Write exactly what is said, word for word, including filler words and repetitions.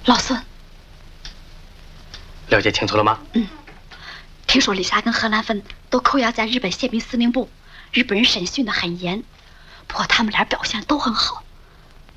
老孙， 了解清楚了吗？ 嗯，听说李霞跟何兰芬都扣押在日本宪兵司令部，日本人审讯的很严，不过他们俩表现都很好。